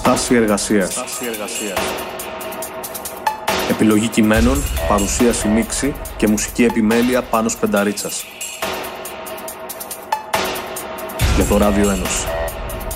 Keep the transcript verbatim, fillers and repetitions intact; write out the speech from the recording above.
Στάση εργασίας. Επιλογή κειμένων, παρουσίαση μίξη και μουσική επιμέλεια Πάνος Πενταρίτσας. Για το Ράδιο Ένωση.